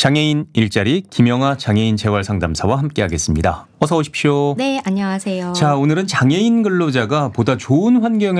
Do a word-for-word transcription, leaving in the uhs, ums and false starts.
장애인 일자리 김영아 장애인 재활상담사와 함께하겠습니다. 어서 오십시오. 네, 안녕하세요. 자, 오늘은 장애인 근로자가 보다 좋은 환경에